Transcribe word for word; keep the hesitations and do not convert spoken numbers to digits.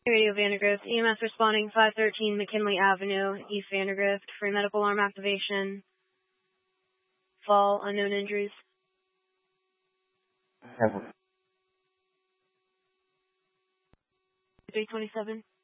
Radio Vandergrift, E M S responding five thirteen McKinley Avenue, East Vandergrift, for medical alarm activation. Fall, unknown injuries. three twenty-seven.